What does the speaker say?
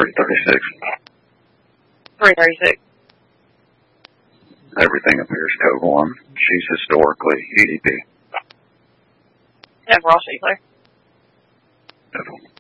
336. 336. Everything appears code 1. She's historically EDP. Have Rossi, clear. Definitely.